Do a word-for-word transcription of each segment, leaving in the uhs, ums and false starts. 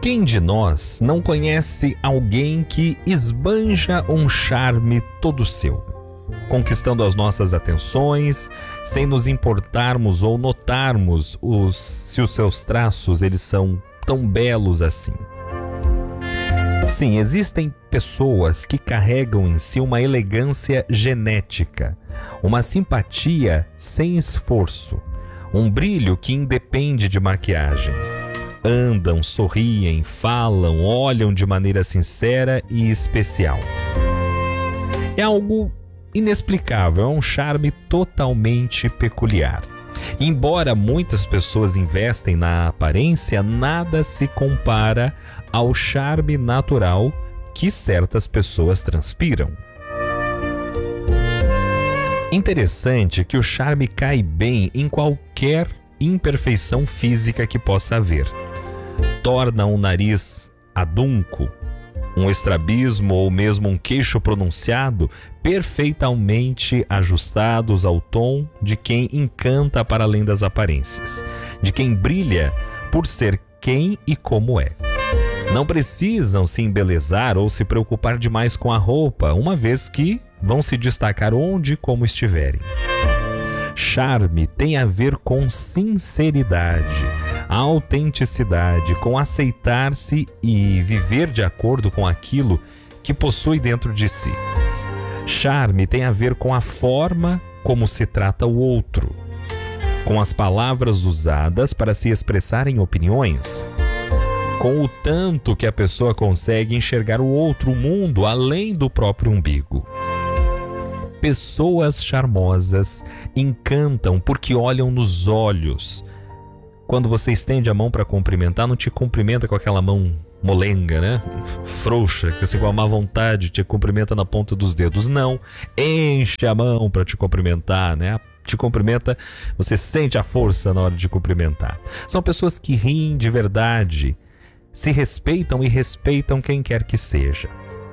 Quem de nós não conhece alguém que esbanja um charme todo seu, conquistando as nossas atenções, sem nos importarmos ou notarmos os, se os seus traços eles são tão belos assim? Sim, existem pessoas que carregam em si uma elegância genética, uma simpatia sem esforço, um brilho que independe de maquiagem. Andam, sorriem, falam, olham de maneira sincera e especial. É algo inexplicável, é um charme totalmente peculiar. Embora muitas pessoas investem na aparência, nada se compara ao charme natural que certas pessoas transpiram. Interessante que o charme cai bem em qualquer imperfeição física que possa haver. Torna um nariz adunco, um estrabismo ou mesmo um queixo pronunciado perfeitamente ajustados ao tom de quem encanta para além das aparências, de quem brilha por ser quem e como é. Não precisam se embelezar ou se preocupar demais com a roupa, uma vez que vão se destacar onde e como estiverem. Charme tem a ver com sinceridade, autenticidade, com aceitar-se e viver de acordo com aquilo que possui dentro de si. Charme tem a ver com a forma como se trata o outro, com as palavras usadas para se expressar em opiniões, com o tanto que a pessoa consegue enxergar o outro, o mundo, além do próprio umbigo. Pessoas charmosas encantam porque olham nos olhos. Quando você estende a mão para cumprimentar, não te cumprimenta com aquela mão molenga, né? Frouxa, que assim com a má vontade te cumprimenta na ponta dos dedos. Não, enche a mão para te cumprimentar, né? Te cumprimenta, você sente a força na hora de cumprimentar. São pessoas que riem de verdade, se respeitam e respeitam quem quer que seja.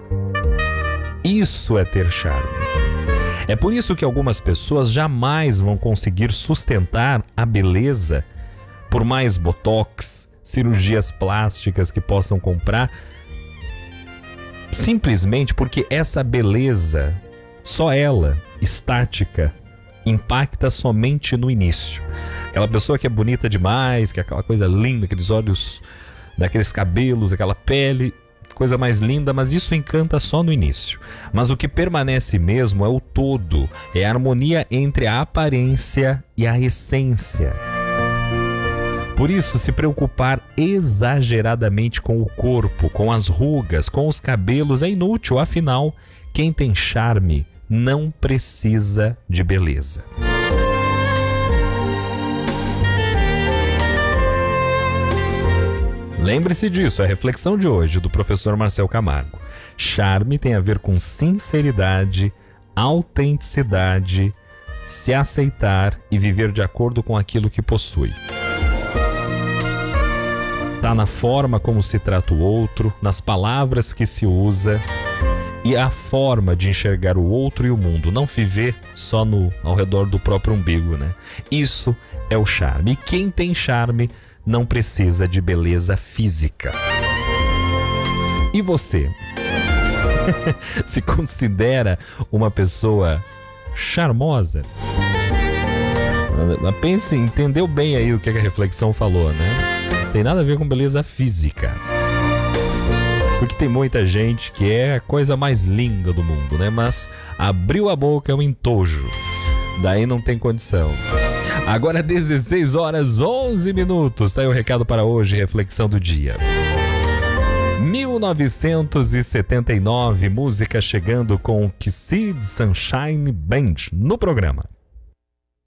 Isso é ter charme. É por isso que algumas pessoas jamais vão conseguir sustentar a beleza, por mais botox, cirurgias plásticas que possam comprar, simplesmente porque essa beleza, só ela, estática, impacta somente no início. Aquela pessoa que é bonita demais, que é aquela coisa linda, aqueles olhos, daqueles cabelos, aquela pele, coisa mais linda, mas isso encanta só no início. Mas o que permanece mesmo é o todo, é a harmonia entre a aparência e a essência. Por isso, se preocupar exageradamente com o corpo, com as rugas, com os cabelos é inútil, afinal, quem tem charme não precisa de beleza. Lembre-se disso, é a reflexão de hoje do professor Marcel Camargo. Charme tem a ver com sinceridade, autenticidade, se aceitar e viver de acordo com aquilo que possui. Está na forma como se trata o outro, nas palavras que se usa e a forma de enxergar o outro e o mundo. Não viver só no, ao redor do próprio umbigo, né? Isso é o charme. E quem tem charme não precisa de beleza física. E você? Se considera uma pessoa charmosa? Pense, entendeu bem aí o que a reflexão falou, né? Tem nada a ver com beleza física. Porque tem muita gente que é a coisa mais linda do mundo, né? Mas abriu a boca é um entojo. Daí não tem condição. Agora dezesseis horas, onze minutos. Tá aí o recado para hoje, reflexão do dia. mil novecentos e setenta e nove, música chegando com Kissed Sunshine Band no programa.